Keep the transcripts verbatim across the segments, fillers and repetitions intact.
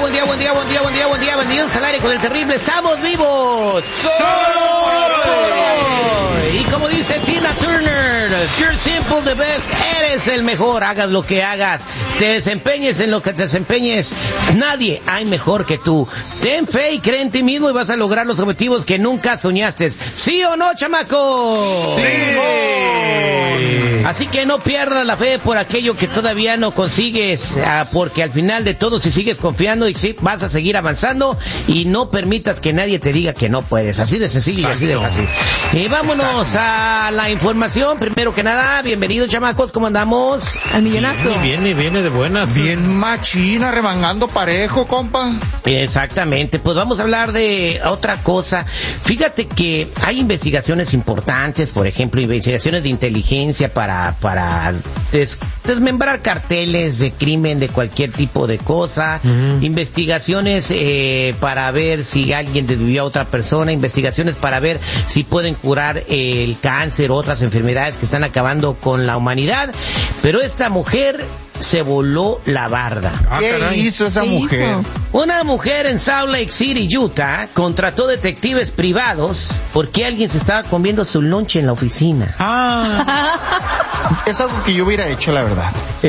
buen día, buen día, buen día, buen día, buen día, bienvenidos al aire con el terrible. Estamos vivos. Solo. Y como dice Tina Turner, you're simple the best, eres el mejor, hagas lo que hagas, te desempeñes en lo que te desempeñes, nadie hay mejor que tú. Ten fe y cree en ti mismo y vas a lograr los objetivos que nunca soñaste. ¿Sí o no, chamaco? Sí. No. Así que no pierdas la fe por aquello que todavía no consigues, porque al final de todo, si sigues confiando y sí, vas a seguir avanzando y no permitas que nadie te diga que no puedes. Así de sencillo. Exacto. Y así de fácil. Y vámonos Exacto. a la información. Primero que nada, bienvenidos, chamacos, ¿cómo andamos? Al millonazo. Viene, viene, viene de buenas. Bien machina, remangando parejo, compa. Exactamente, pues vamos a hablar de otra cosa. Fíjate que hay investigaciones importantes, por ejemplo, investigaciones de inteligencia para, para des, desmembrar carteles de crimen de cualquier tipo de cosa, uh-huh. investigaciones eh, para ver si alguien desvivió a otra persona, investigaciones para ver si pueden curar el cáncer o otras enfermedades que están acabando con la humanidad, pero esta mujer se voló la barda. Ah, ¿Qué caray. hizo esa ¿Qué mujer? Hizo? Una mujer en Salt Lake City, Utah, contrató detectives privados porque alguien se estaba comiendo su lunch en la oficina. Ah. Es algo que yo hubiera hecho, la verdad.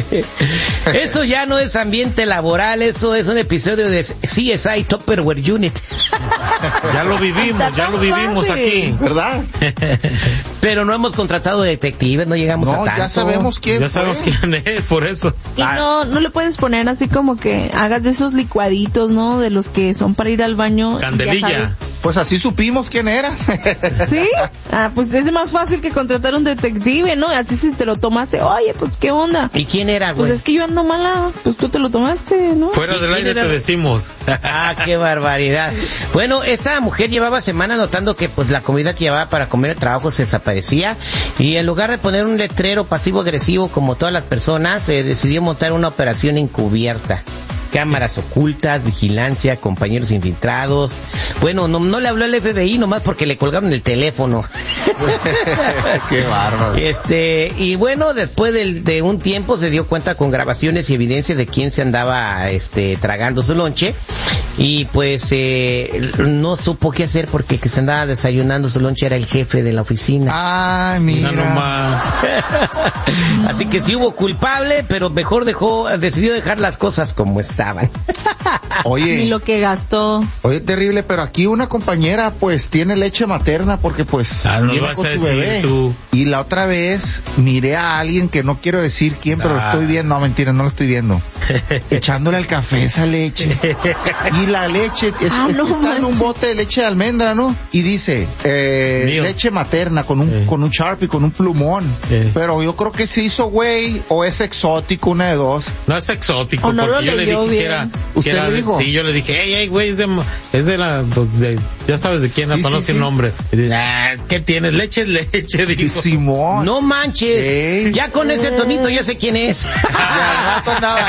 Eso ya no es ambiente laboral, eso es un episodio de C S I Tupperware Unit. Ya lo vivimos, ya lo vivimos fácil. aquí. ¿Verdad? Pero no hemos contratado detectives, no llegamos no, a tanto. ya sabemos quién Ya fue. sabemos quién es, por eso. Y no, no le puedes poner así como que hagas de esos licuaditos, ¿no? De los que son para ir al baño. Candelilla. Pues así supimos quién era. ¿Sí? Ah, pues es más fácil que contratar un detective, ¿no? Así si te lo tomaste, oye, pues ¿qué onda? ¿Y quién era, güey? Pues es que yo ando mala, pues tú te lo tomaste, ¿no? Fuera del aire era? te decimos. Ah, qué barbaridad. Bueno, esta mujer llevaba semanas notando que pues la comida que llevaba para comer el trabajo se desaparecía y en lugar de poner un letrero pasivo-agresivo como todas las personas, eh, decidió montar una operación encubierta. Cámaras ocultas, vigilancia, compañeros infiltrados. Bueno, no, no le habló el F B I nomás porque le colgaron el teléfono. Qué bárbaro. Este, y bueno, después de, de un tiempo se dio cuenta con grabaciones y evidencias de quién se andaba este, tragando su lonche. Y pues eh, no supo qué hacer porque el que se andaba desayunando su lonche era el jefe de la oficina. Ay, mira. No nomás. Así que sí hubo culpable, pero mejor dejó, decidió dejar las cosas como estaban. Oye. Y lo que gastó. Oye, terrible, pero aquí una compañera pues tiene leche materna porque pues Ah, no viene vas con a su decir bebé. tú. Y la otra vez miré a alguien que no quiero decir quién, pero Ah. lo estoy viendo. No, mentira, no lo estoy viendo. Echándole al café esa leche. Y la leche es, Ah, es no que está en un manches. bote de leche de almendra, ¿no? Y dice eh, Mío. leche materna con un Eh. con un Sharpie, con un plumón. Eh. Pero yo creo que se hizo güey o es exótico, una de dos. No es exótico, O no porque lo yo le leyó dije que bien. era... ¿Usted que era le de- dijo? Sí, yo le dije, hey, hey, güey, es de, es de la... pues, de- ya sabes de quién, Sí, para no sí, decir sí. nombre. Y dice, ah, ¿qué tienes? Leche es leche, Y dijo. Simón. No manches, Ey. ya con ese tonito ya sé quién es. Ya, al rato andaba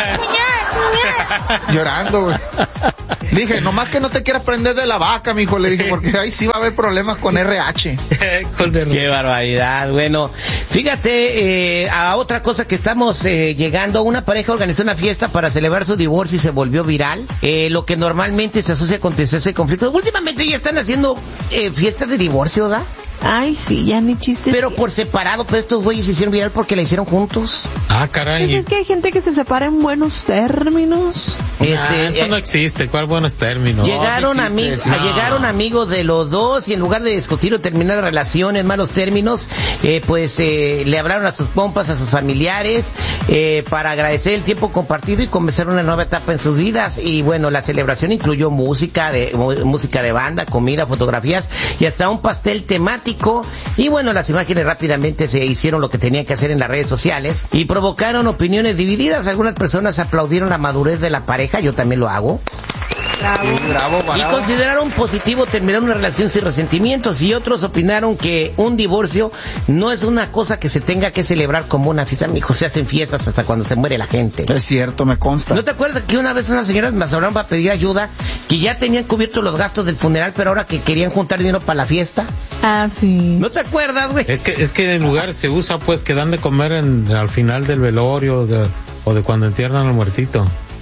llorando, güey. Dije, nomás que no te quieras prender de la vaca, mijo, le dije, porque ahí sí va a haber problemas con R H. Con el- Qué barbaridad. Bueno, fíjate, eh, a otra cosa que estamos eh, llegando, una pareja organizó una fiesta para celebrar su divorcio y se volvió viral, eh, lo que normalmente se asocia con tristeza y conflictos. Últimamente ya están haciendo eh, fiestas de divorcio, ¿da? Ay, sí, ya ni chiste. Pero por separado, pero estos güeyes se hicieron viral porque la hicieron juntos. Ah, caray. Pues es que hay gente que se separa en buenos términos. Este, Este, eso eh, no existe, ¿cuál buenos términos? Llegaron, No, sí ami- existe, sí. a- llegaron amigos de los dos y en lugar de discutir o terminar relaciones, malos términos, eh, pues eh, le hablaron a sus compas, a sus familiares, eh, para agradecer el tiempo compartido y comenzar una nueva etapa en sus vidas. Y bueno, la celebración incluyó música de mu- música de banda, comida, fotografías y hasta un pastel temático. Y bueno, las imágenes rápidamente se hicieron lo que tenían que hacer en las redes sociales y provocaron opiniones divididas. Algunas personas aplaudieron la madurez de la pareja, yo también lo hago. Bravo, bravo, Y bravo. consideraron positivo terminar una relación sin resentimientos, y otros opinaron que un divorcio no es una cosa que se tenga que celebrar como una fiesta. Mijo, se hacen fiestas hasta cuando se muere la gente. Es cierto, me consta. ¿No te acuerdas que una vez unas señoras me hablaron para pedir ayuda, que ya tenían cubiertos los gastos del funeral, pero ahora que querían juntar dinero para la fiesta? Ah, sí. ¿No te acuerdas, güey? Es que es que en lugar se usa pues que dan de comer en, al final del velorio de, o de cuando entierran al muertito.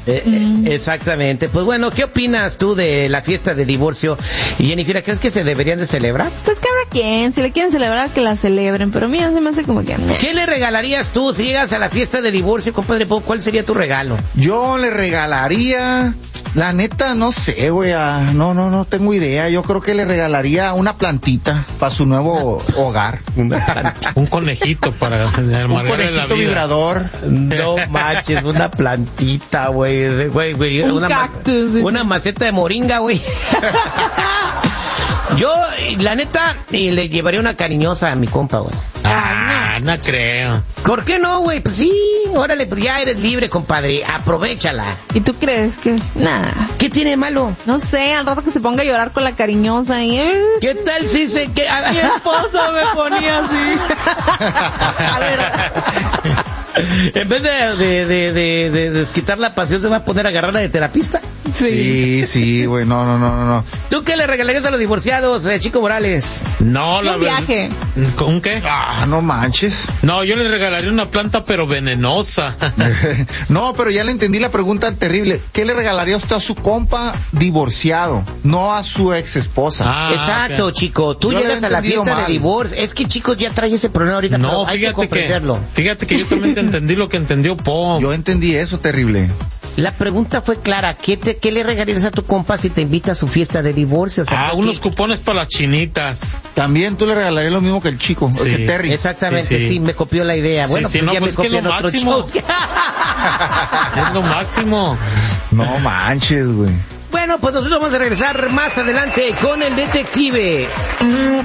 Eh, mm. eh, exactamente. Pues bueno, ¿qué opinas tú de la fiesta de divorcio? Y Jennifer, ¿crees que se deberían de celebrar? Pues cada quien, si le quieren celebrar, que la celebren, pero mira, se me hace como que... ¿Qué le regalarías tú si llegas a la fiesta de divorcio, compadre? ¿Cuál sería tu regalo? Yo le regalaría... La neta, no sé, güey, ah, no, no, no tengo idea. Yo creo que le regalaría una plantita para su nuevo hogar. Un conejito para amargarle un conejito la vida. Vibrador. No manches, una plantita, güey, güey, güey. Un una, cactus. Ma- una maceta de moringa, güey. Yo, la neta, le llevaría una cariñosa a mi compa, güey. Ah, no. no creo. ¿Por qué no, güey? Pues sí, órale, pues ya eres libre, compadre. Aprovéchala. ¿Y tú crees que...? Nada. ¿Qué tiene de malo? No sé, al rato que se ponga a llorar con la cariñosa y... Eh, ¿Qué tal si se... que mi esposa me ponía así. A ver... En vez de, de, de, de, de desquitar la pasión, se va a poner a agarrarla de terapista. Sí, sí, güey, no, no, no, no. ¿Tú qué le regalarías a los divorciados, eh, Chico Morales? No, la un verdad. viaje. ¿Un qué? Ah, no manches. No, yo le regalaría una planta, pero venenosa. No, pero ya le entendí la pregunta terrible. ¿Qué le regalaría usted a su compa divorciado? No a su ex esposa. Ah, exacto, okay. Chico. Tú Yo llegas a la fiesta mal. de divorcio. Es que, chicos, ya trae ese problema ahorita, no, pero hay que comprenderlo. Que, fíjate que yo también te entendí lo que entendió Pop. Yo entendí eso terrible. La pregunta fue clara. ¿Qué, te, ¿Qué le regalarías a tu compa si te invita a su fiesta de divorcio? O sea, ah, unos que... cupones para las chinitas. También tú le regalarías lo mismo que el chico, sí. que Terry. Exactamente, sí, sí. sí, me copió la idea. Sí, bueno, sí, pues no, ya pues me es que copió lo otro máximo. show. Es lo máximo. No manches, güey. Bueno, pues nosotros vamos a regresar más adelante con el detective.